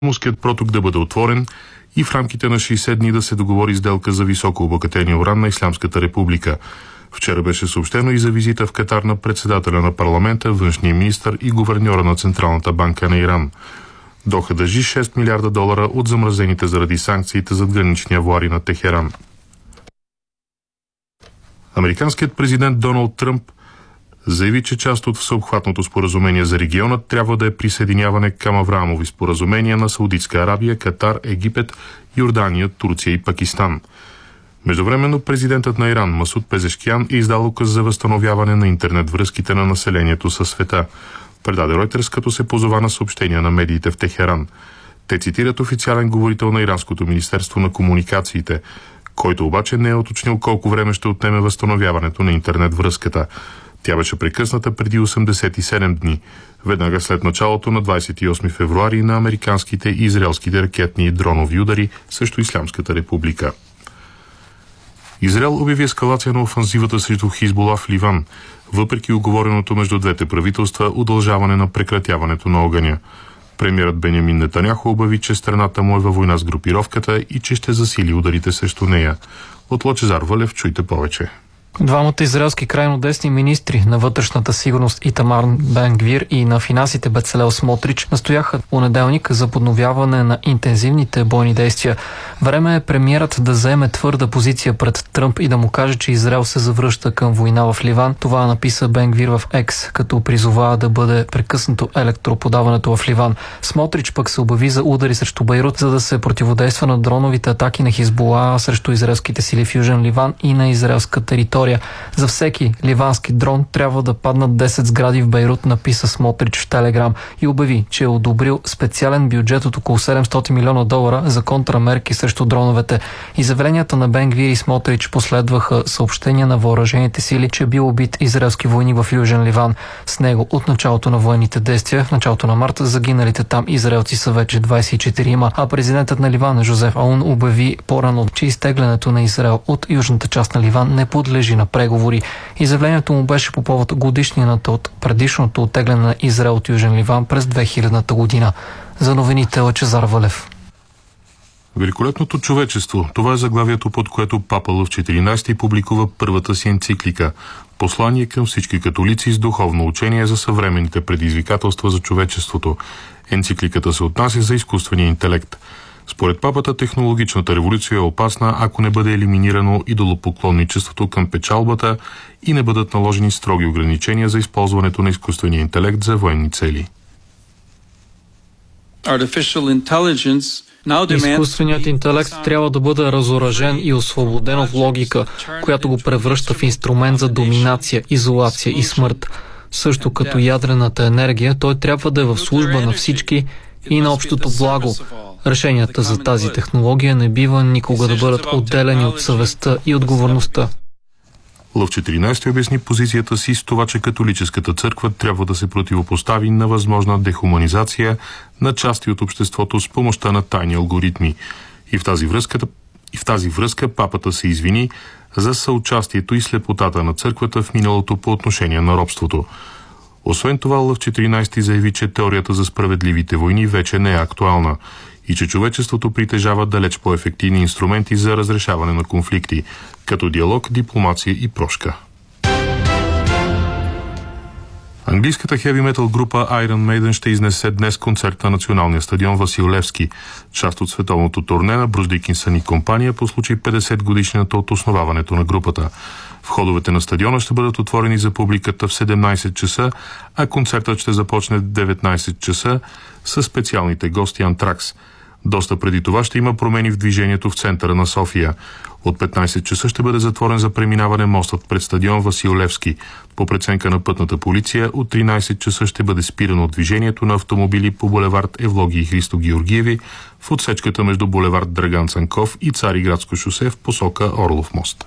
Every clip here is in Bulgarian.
Муският проток да бъде отворен и в рамките на 60 дни да се договори сделка за високо обогатения уран на Ислямската република. Вчера беше съобщено и за визита в Катар на председателя на парламента, външния министър и гуверньора на Централната банка на Иран. Доха държи $6 милиарда от замразените заради санкциите зад гранични авуари на Техеран. Американският президент Доналд Тръмп заяви, че част от всеобхватното споразумение за региона трябва да е присъединяване към Авраамови споразумения на Саудитска Арабия, Катар, Египет, Йордания, Турция и Пакистан. Междувременно президентът на Иран Масуд Пезешкиян е издал указ за възстановяване на интернет връзките на населението със света, предаде Ройтерс, като се позова на съобщения на медиите в Техеран. Те цитират официален говорител на Иранското министерство на комуникациите, който обаче не е уточнил колко време ще отнеме възстановяването на интернет връзката. Тя беше прекъсната преди 87 дни, веднага след началото на 28 февруари на американските и израелските ракетни и дронови удари срещу Ислямската република. Израел обяви ескалация на офанзивата срещу Хизбула в Ливан, въпреки уговореното между двете правителства удължаване на прекратяването на огъня. Премиерът Бенямин Нетаняху обяви, че страната му е във война с групировката и че ще засили ударите срещу нея. От Лъчезар Вълев чуйте повече. Двамата израелски крайно десни министри на вътрешната сигурност Итамар Бен Гвир и на финансите Бецалел Смотрич настояха в понеделник за подновяване на интензивните бойни действия. Време е премиерът да заеме твърда позиция пред Тръмп и да му каже, че Израел се завръща към война в Ливан. Това написа Бен Гвир в Екс, като призова да бъде прекъснато електроподаването в Ливан. Смотрич пък се обяви за удари срещу Бейрут, за да се противодейства на дроновите атаки на Хизбула срещу израелските сили в Южен Ливан и на израелска територия. За всеки ливански дрон трябва да паднат 10 сгради в Бейрут, написа Смотрич в Телеграм и обяви, че е одобрил специален бюджет от около $700 милиона за контрамерки срещу дроновете. Изявленията на Бен Гвир и Смотрич последваха съобщения на въоръжените сили, че бил убит израелски войник в Южен Ливан. С него от началото на военните действия, в началото на март, загиналите там израелци са вече 24, а президентът на Ливан Жозеф Аун обяви по-рано, че изтеглянето на Израел от южната част на Ливан не подлежи на преговори. Изявлението му беше по повод годишнината от предишното оттегляне на Израел от Южен Ливан през 2000-та година. За новините Лъчезар Вълев. Великолепното човечество. Това е заглавието, под което Папа Лъв 14 публикува първата си енциклика. Послание към всички католици с духовно учение за съвременните предизвикателства за човечеството. Енцикликата се отнася за изкуствения интелект. Според папата, технологичната революция е опасна, ако не бъде елиминирано идолопоклонничеството към печалбата и не бъдат наложени строги ограничения за използването на изкуствения интелект за военни цели. Изкуственият интелект трябва да бъде разоръжен и освободен от логика, която го превръща в инструмент за доминация, изолация и смърт. Също като ядрената енергия, той трябва да е в служба на всички и на общото благо. Решенията за тази технология не бива никога да бъдат отделени от съвестта и отговорността. Лъв 14 обясни позицията си с това, че католическата църква трябва да се противопостави на възможна дехуманизация на части от обществото с помощта на тайни алгоритми. И в тази връзка папата се извини за съучастието и слепотата на църквата в миналото по отношение на робството. Освен това, Лъв 14 заяви, че теорията за справедливите войни вече не е актуална и че човечеството притежава далеч по-ефективни инструменти за разрешаване на конфликти, като диалог, дипломация и прошка. Английската хеви-метал група Iron Maiden ще изнесе днес концерт на националния стадион Васил Левски, част от световното турне на Брус Дикинсън и компания по случай 50 годишнината от основаването на групата. Входовете на стадиона ще бъдат отворени за публиката в 17 часа, а концертът ще започне в 19 часа с специалните гости Антракс. Доста преди това ще има промени в движението в центъра на София. От 15 часа ще бъде затворен за преминаване мостът пред стадион Васил Левски. По преценка на пътната полиция, от 13 часа ще бъде спирано движението на автомобили по булевард Евлоги и Христо Георгиеви в отсечката между булевард Драган Цанков и Цариградско шосе в посока Орлов мост.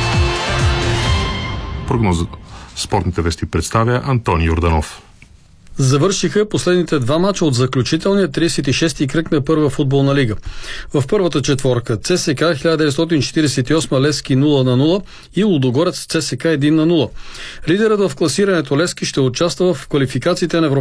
Прогноза спортните вести представя Антони Йорданов. Завършиха последните два мача от заключителния 36-ти кръг на първа футболна лига. В първата четворка ЦСК 1948 Левски 0-0 и Лудогорец ЦСК 1-0. Лидерът в класирането Левски ще участва в квалификациите на